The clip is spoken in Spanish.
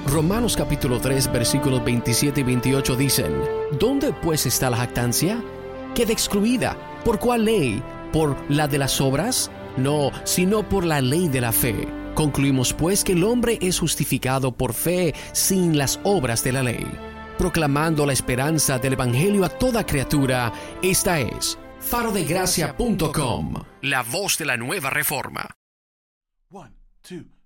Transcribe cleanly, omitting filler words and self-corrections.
Romanos capítulo 3, versículos 27 y 28 dicen: ¿Dónde pues está la jactancia? Queda excluida. ¿Por cuál ley? ¿Por la de las obras? No, sino por la ley de la fe. Concluimos pues que el hombre es justificado por fe sin las obras de la ley. Proclamando la esperanza del Evangelio a toda criatura, esta es farodegracia.com, la voz de la nueva reforma. 1, 2